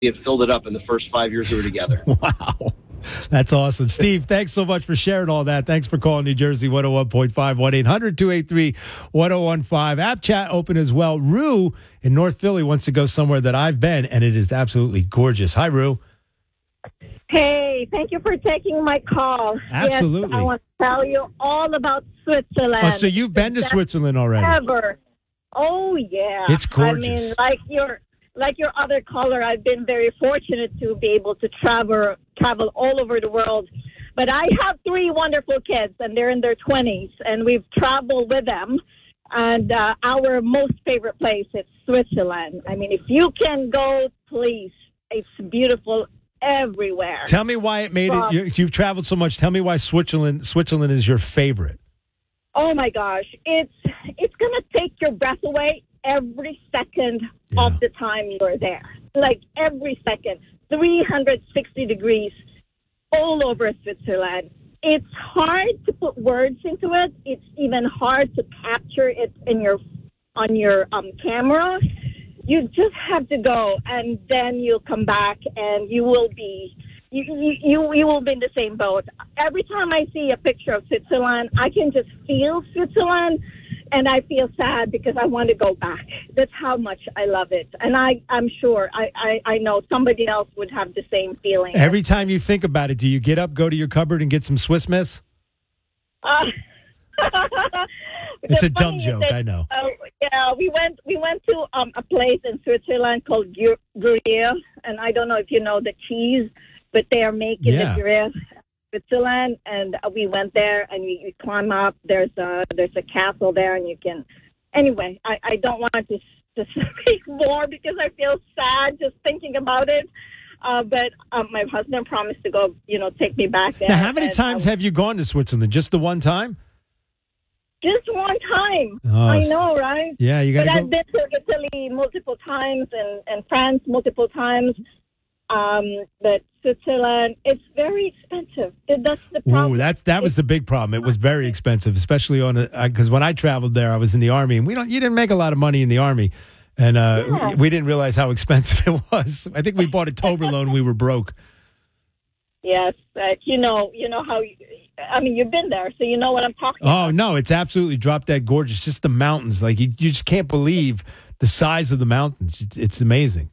we have filled it up in the first 5 years we were together. Wow. That's awesome. Steve, thanks so much for sharing all that. Thanks for calling New Jersey 101.5, 1-800-283-1015. App chat open as well. Rue in North Philly wants to go somewhere that I've been, and it is absolutely gorgeous. Hi, Rue. Hey, thank you for taking my call. Absolutely. Yes, I want to tell you all about Switzerland. Oh, so you've been to Switzerland already? Ever. Oh, yeah. It's gorgeous. I mean, like your other caller, I've been very fortunate to be able to travel all over the world. But I have 3 wonderful kids, and they're in their 20s, and we've traveled with them. And our most favorite place is Switzerland. I mean, if you can go, please. It's beautiful everywhere. Tell me why it made it. You've traveled so much. Tell me why Switzerland is your favorite. Oh my gosh, it's gonna take your breath away every second of the time you're there. Like every second, 360 degrees all over Switzerland. It's hard to put words into it. It's even hard to capture it on your camera. You just have to go, and then you'll come back, and you will be in the same boat. Every time I see a picture of Switzerland, I can just feel Switzerland, and I feel sad because I want to go back. That's how much I love it, and I'm sure I know somebody else would have the same feeling. Every time you think about it, do you get up, go to your cupboard, and get some Swiss Miss? It's a dumb joke, I know. Yeah, we went to a place in Switzerland called Gruyere, and I don't know if you know the cheese, but they are making the Gruyere in Switzerland, and we went there, and you climb up. There's a castle there, and you can. Anyway, I don't want to speak more because I feel sad just thinking about it. But my husband promised to go, take me back there. Now, how many times have you gone to Switzerland? Just the one time? Just one time. Oh, I know, right? Yeah, you got to go. But I've been to Italy multiple times and France multiple times. But Switzerland, it's very expensive. That's the problem. Ooh, that was the big problem. It was very expensive, especially because when I traveled there, I was in the Army, and you didn't make a lot of money in the Army, and we didn't realize how expensive it was. I think we bought a Toblerone and we were broke. Yes, you know how. You've been there, so you know what I'm talking about. Oh no, it's absolutely drop dead gorgeous. Just the mountains, like you just can't believe the size of the mountains. It's amazing.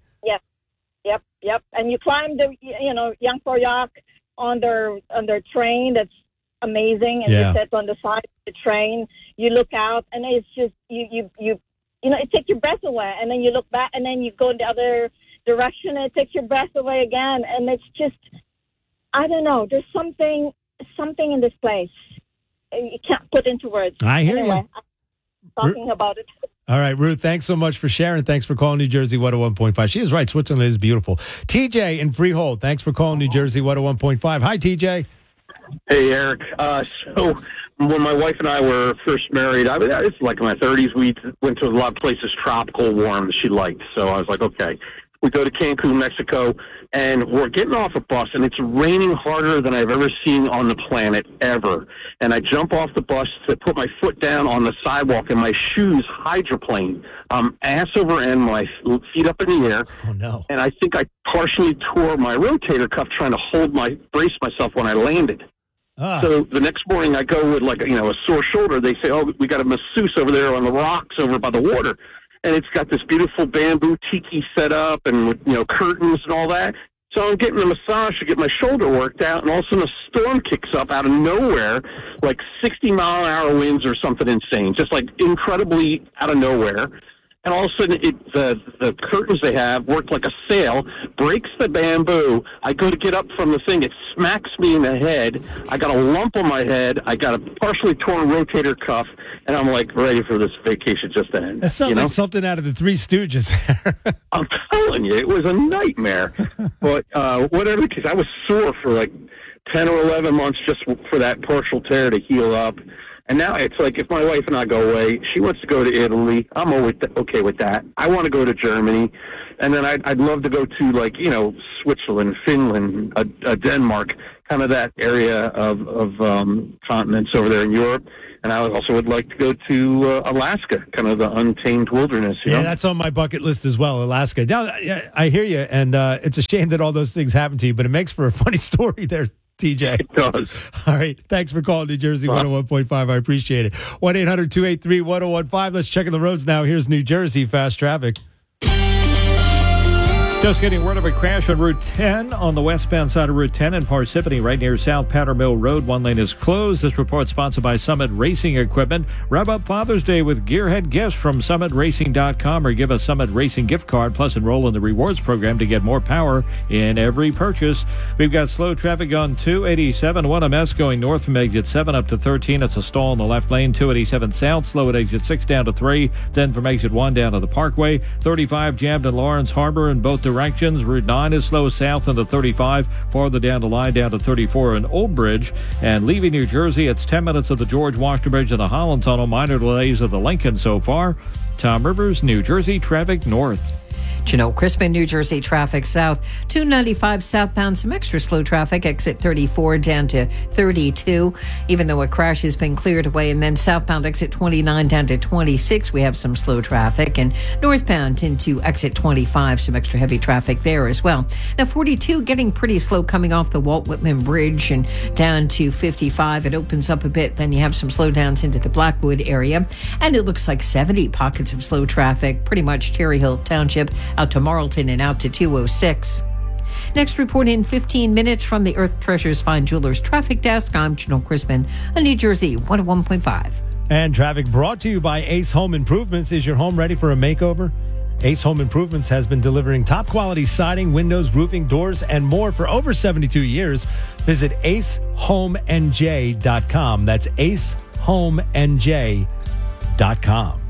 Yep. And you climb the Jungfraujoch on their train. That's amazing. And you sit on the side of the train. You look out, and it's just you it takes your breath away. And then you look back, and then you go in the other direction, and it takes your breath away again. And it's just, I don't know. There's something in this place you can't put into words. I hear you. I'm talking about it. All right, Ruth, thanks so much for sharing. Thanks for calling New Jersey 101.5. She is right. Switzerland is beautiful. TJ in Freehold, thanks for calling New Jersey 101.5. Hi, TJ. Hey, Eric. So when my wife and I were first married, it's like in my 30s, we went to a lot of places tropical, warm that she liked. So I was like, okay. We go to Cancun, Mexico, and we're getting off a bus, and it's raining harder than I've ever seen on the planet, ever. And I jump off the bus to put my foot down on the sidewalk, and my shoes hydroplane, ass over end, my feet up in the air. Oh, no. And I think I partially tore my rotator cuff trying to brace myself when I landed. So the next morning I go with a sore shoulder. They say, oh, we got a masseuse over there on the rocks over by the water. And it's got this beautiful bamboo tiki set up and with, curtains and all that. So I'm getting a massage to get my shoulder worked out, and all of a sudden a storm kicks up out of nowhere, like 60-mile-an-hour winds or something insane, just like incredibly out of nowhere. And all of a sudden, the curtains they have work like a sail, breaks the bamboo. I go to get up from the thing. It smacks me in the head. I got a lump on my head. I got a partially torn rotator cuff, and I'm like ready for this vacation just to end. That sounds like something out of the Three Stooges. I'm telling you, it was a nightmare. But whatever, because I was sore for like 10 or 11 months just for that partial tear to heal up. And now it's like if my wife and I go away, she wants to go to Italy. I'm always okay with that. I want to go to Germany. And then I'd love to go to, like, Switzerland, Finland, Denmark, kind of that area of continents over there in Europe. And I also would like to go to Alaska, kind of the untamed wilderness. You know? That's on my bucket list as well, Alaska. Now, I hear you, and it's a shame that all those things happen to you, but it makes for a funny story there, TJ. It does. All right. Thanks for calling New Jersey 101.5. I appreciate it. 1-800-283-1015. Let's check the roads now. Here's New Jersey Fast Traffic. Just getting word of a crash on Route 10 on the westbound side of Route 10 in Parsippany, right near South Powder Mill Road. One lane is closed. This report sponsored by Summit Racing Equipment. Wrap up Father's Day with Gearhead gifts from SummitRacing.com or give a Summit Racing gift card, plus enroll in the rewards program to get more power in every purchase. We've got slow traffic on 287, one MS going north from exit 7 up to 13. It's a stall in the left lane. 287 south, slow at exit 6 down to 3. Then from exit 1 down to the Parkway. 35 jammed in Lawrence Harbor in both directions. Route 9 is slow south into 35, farther down the line down to 34 in Old Bridge. And leaving New Jersey, it's 10 minutes of the George Washington Bridge and the Holland Tunnel. Minor delays of the Lincoln so far. Tom Rivers, New Jersey traffic north. Janelle Crispin, New Jersey traffic south. 295 southbound, some extra slow traffic. Exit 34 down to 32, even though a crash has been cleared away. And then southbound exit 29 down to 26, we have some slow traffic. And northbound into exit 25, some extra heavy traffic there as well. Now 42 getting pretty slow coming off the Walt Whitman Bridge and down to 55. It opens up a bit. Then you have some slowdowns into the Blackwood area. And it looks like 70 pockets of slow traffic, pretty much Cherry Hill Township out to Marlton and out to 206. Next report in 15 minutes from the Earth Treasures Fine Jewelers Traffic Desk. I'm Janelle Crispin on New Jersey 101.5. And traffic brought to you by Ace Home Improvements. Is your home ready for a makeover? Ace Home Improvements has been delivering top quality siding, windows, roofing, doors, and more for over 72 years. Visit acehomenj.com. That's acehomenj.com.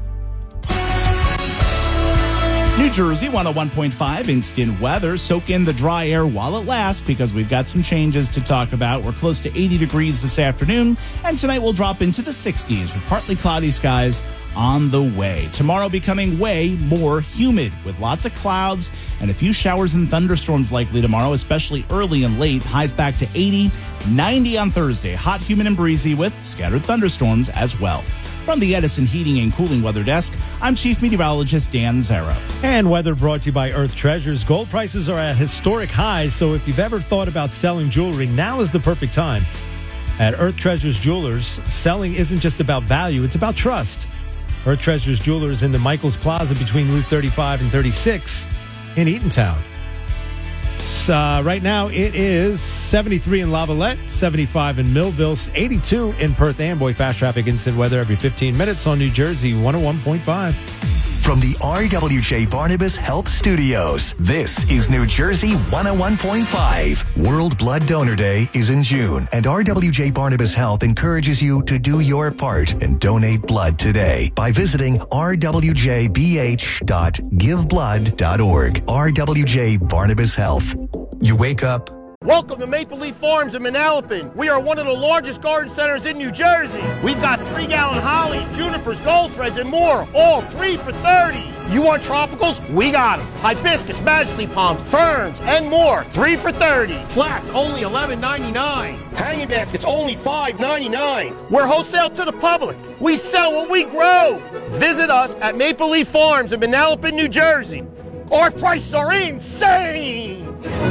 New Jersey 101.5 instant weather. Soak in the dry air while it lasts because we've got some changes to talk about. We're close to 80 degrees this afternoon, and tonight we'll drop into the 60s with partly cloudy skies on the way. Tomorrow becoming way more humid with lots of clouds and a few showers and thunderstorms likely tomorrow, especially early and late. Highs back to 80, 90 on Thursday. Hot, humid, and breezy with scattered thunderstorms as well. From the Edison Heating and Cooling Weather Desk, I'm Chief Meteorologist Dan Zero. And weather brought to you by Earth Treasures. Gold prices are at historic highs, so if you've ever thought about selling jewelry, now is the perfect time. At Earth Treasures Jewelers, selling isn't just about value, it's about trust. Earth Treasures Jewelers in the Michaels Plaza between Route 35 and 36 in Eatontown. Right now, it is 73 in Lavallette, 75 in Millville, 82 in Perth Amboy. Fast traffic instant weather every 15 minutes on New Jersey 101.5. From the RWJ Barnabas Health Studios, this is New Jersey 101.5. World Blood Donor Day is in June, and RWJ Barnabas Health encourages you to do your part and donate blood today by visiting rwjbh.giveblood.org. RWJ Barnabas Health. You wake up. Welcome to Maple Leaf Farms in Manalapan. We are one of the largest garden centers in New Jersey. We've got 3-gallon hollies, junipers, gold threads, and more, all 3 for $30. You want tropicals? We got them. Hibiscus, majesty palms, ferns, and more, 3 for $30. Flats, only $11.99. Hanging baskets, only $5.99. We're wholesale to the public. We sell what we grow. Visit us at Maple Leaf Farms in Manalapan, New Jersey. Our prices are insane.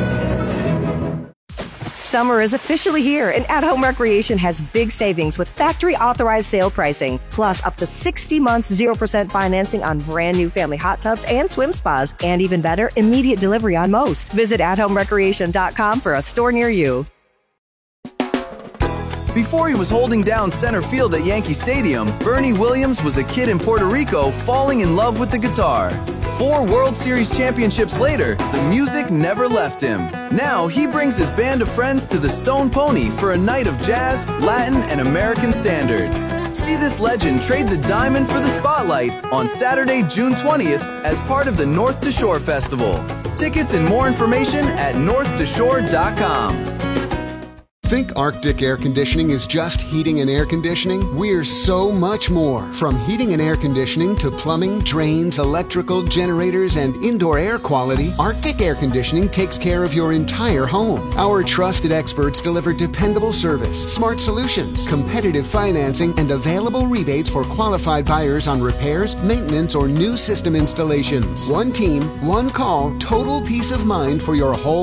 Summer is officially here, and At Home Recreation has big savings with factory-authorized sale pricing, plus up to 60 months 0% financing on brand new family hot tubs and swim spas, and even better, immediate delivery on most. Visit athomerecreation.com for a store near you. Before he was holding down center field at Yankee Stadium, Bernie Williams was a kid in Puerto Rico falling in love with the guitar. 4 World Series championships later, the music never left him. Now he brings his band of friends to the Stone Pony for a night of jazz, Latin, and American standards. See this legend trade the diamond for the spotlight on Saturday, June 20th as part of the North to Shore Festival. Tickets and more information at northtoshore.com. Think Arctic Air Conditioning is just heating and air conditioning? We're so much more. From heating and air conditioning to plumbing, drains, electrical, generators, and indoor air quality, Arctic Air Conditioning takes care of your entire home. Our trusted experts deliver dependable service, smart solutions, competitive financing, and available rebates for qualified buyers on repairs, maintenance, or new system installations. One team, one call, total peace of mind for your whole